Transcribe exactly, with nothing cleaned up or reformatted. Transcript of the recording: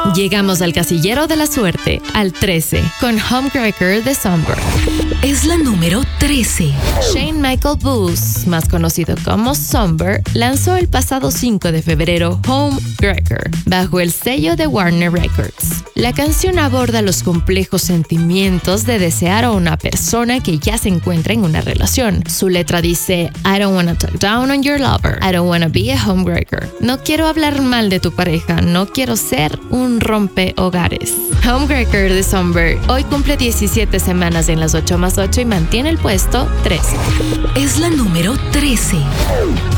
Llegamos al casillero de la suerte, al trece, con Homewrecker de Somber. Es la número trece. Shane Michael Booth, más conocido como Somber, lanzó el pasado cinco de febrero Homewrecker, bajo el sello de Warner Records. La canción aborda los complejos sentimientos de desear a una persona que ya se encuentra en una relación. Su letra dice: I don't wanna talk down on your lover, I don't wanna be a homewrecker. No quiero hablar mal de tu pareja, no quiero ser un rompehogares. Homewrecker de Somber hoy cumple diecisiete semanas en las ocho más ocho y mantiene el puesto trece. Es la número trece.